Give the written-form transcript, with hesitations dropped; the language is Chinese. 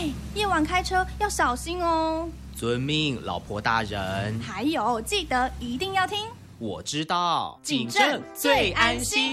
夜晚开车要小心哦。 遵命，老婆大人。 还有，记得一定要听。 我知道， 警政最安心。